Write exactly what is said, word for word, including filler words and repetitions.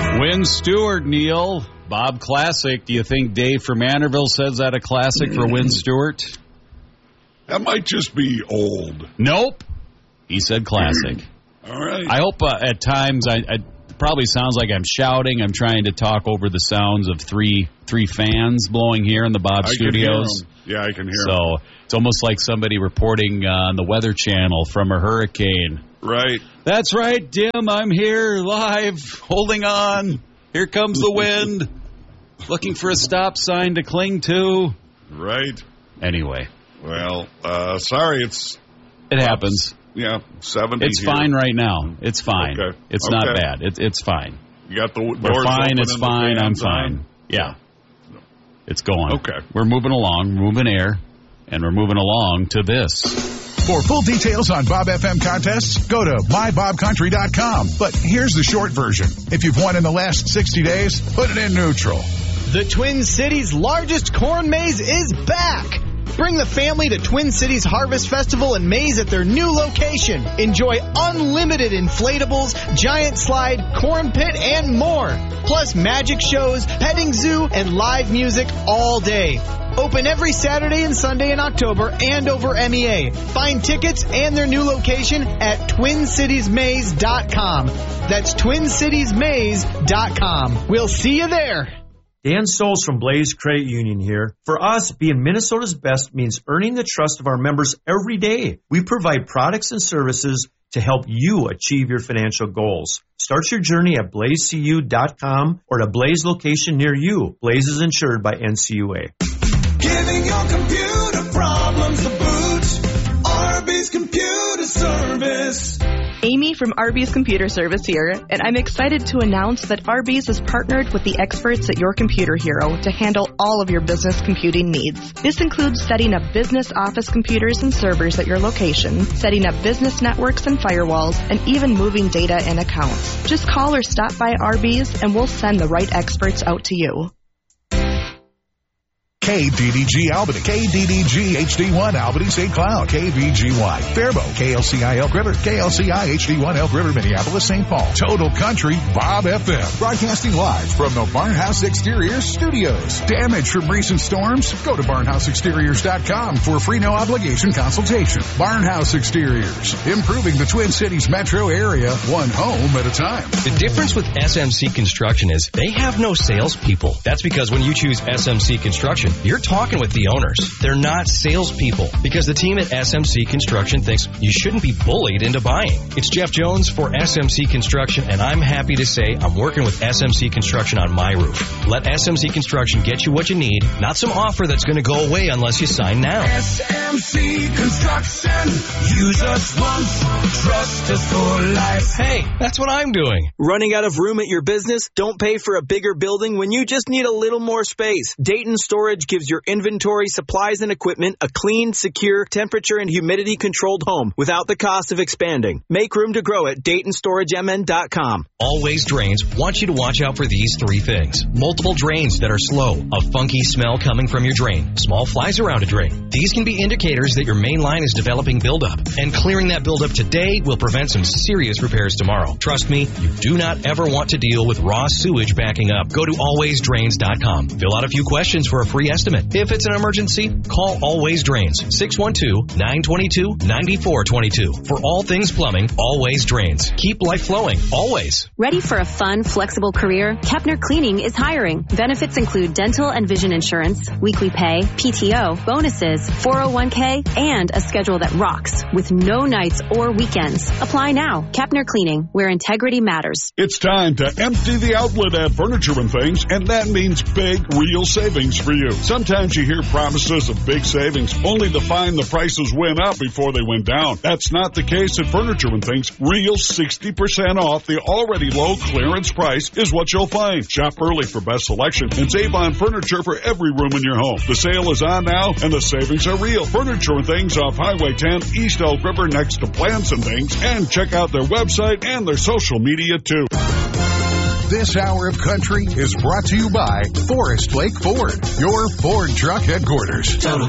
Wynn Stewart, Neil. Bob Classic. Do you think Dave from Manorville says that a classic for Wynn Stewart? That might just be old. Nope. He said classic. All right. I hope uh, at times I, I it probably sounds like I'm shouting. I'm trying to talk over the sounds of three three fans blowing here in the Bob I Studios. Can hear yeah, I can hear So them. It's almost like somebody reporting uh, on the Weather Channel from a hurricane. Right. That's right, Dim. I'm here live, holding on. Here comes the wind. Looking for a stop sign to cling to. Right. Anyway. Well, uh, sorry, it's... It happens. Yeah, seventy It's here. fine right now. It's fine. Okay. It's okay. not bad. It, it's fine. You got the doors We're fine. open It's and the fine. I'm fans fine. on? Yeah. It's going. Okay. We're moving along, moving air, and we're moving along to this. For full details on Bob F M contests, go to my bob country dot com. But here's the short version. If you've won in the last sixty days, put it in neutral. The Twin Cities' largest corn maze is back. Bring the family to Twin Cities Harvest Festival and Maze at their new location. Enjoy unlimited inflatables, giant slide, corn pit, and more. Plus magic shows, petting zoo, and live music all day. Open every Saturday and Sunday in October and over M E A. Find tickets and their new location at twin cities maze dot com. That's twin cities maze dot com. We'll see you there. Dan Souls from Blaze Credit Union here. For us, being Minnesota's best means earning the trust of our members every day. We provide products and services to help you achieve your financial goals. Start your journey at blaze c u dot com or at a Blaze location near you. Blaze is insured by N C U A. Giving your computer problems the boot. Arby's Computer Service. Amy from Arby's Computer Service here, and I'm excited to announce that Arby's has partnered with the experts at Your Computer Hero to handle all of your business computing needs. This includes setting up business office computers and servers at your location, setting up business networks and firewalls, and even moving data and accounts. Just call or stop by Arby's, and we'll send the right experts out to you. K D D G Albany, K D D G H D one Albany Saint Cloud, K V G Y Faribault, K L C I Elk River, K L C I H D one Elk River, Minneapolis, Saint Paul. Total Country Bob F M, broadcasting live from the Barnhouse Exteriors Studios. Damage from recent storms? Go to barnhouse exteriors dot com for a free no obligation consultation. Barnhouse Exteriors, improving the Twin Cities metro area, one home at a time. The difference with S M C Construction is they have no salespeople. That's because when you choose S M C Construction, you're talking with the owners. They're not salespeople because the team at S M C Construction thinks you shouldn't be bullied into buying. It's Jeff Jones for S M C Construction, and I'm happy to say I'm working with S M C Construction on my roof. Let S M C Construction get you what you need, not some offer that's going to go away unless you sign now. S M C Construction. Use us once, trust us for life. Hey, that's what I'm doing. Running out of room at your business? Don't pay for a bigger building when you just need a little more space. Dayton Storage gives your inventory, supplies, and equipment a clean, secure, temperature and humidity controlled home without the cost of expanding. Make room to grow at dayton storage m n dot com. Always Drains wants you to watch out for these three things. Multiple drains that are slow, a funky smell coming from your drain, small flies around a drain. These can be indicators that your main line is developing buildup, and clearing that buildup today will prevent some serious repairs tomorrow. Trust me, you do not ever want to deal with raw sewage backing up. Go to always drains dot com. Fill out a few questions for a free estimate. If it's an emergency, call Always Drains, six one two, nine two two, nine four two two. For all things plumbing, Always Drains. Keep life flowing, always. Ready for a fun, flexible career? Kepner Cleaning is hiring. Benefits include dental and vision insurance, weekly pay, P T O, bonuses, four oh one k, and a schedule that rocks with no nights or weekends. Apply now. Kepner Cleaning, where integrity matters. It's time to empty the outlet at Furniture and Things, and that means big, real savings for you. Sometimes you hear promises of big savings, only to find the prices went up before they went down. That's not the case at Furniture and Things. Real sixty percent off the already low clearance price is what you'll find. Shop early for best selection and save on furniture for every room in your home. The sale is on now, and the savings are real. Furniture and Things off Highway ten, East Elk River, next to Plants and Things. And check out their website and their social media, too. This hour of country is brought to you by Forest Lake Ford, your Ford truck headquarters. Total